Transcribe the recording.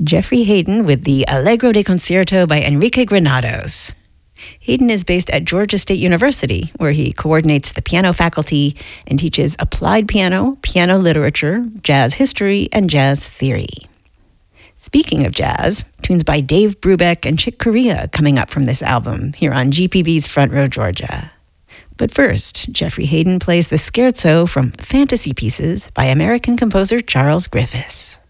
Jeffrey Hayden with the Allegro de Concierto by Enrique Granados. Hayden is based at Georgia State University, where he coordinates the piano faculty and teaches applied piano, piano literature, jazz history, and jazz theory. Speaking of jazz, tunes by Dave Brubeck and Chick Corea coming up from this album here on GPB's Front Row Georgia. But first, Jeffrey Hayden plays the scherzo from Fantasy Pieces by American composer Charles Griffiths.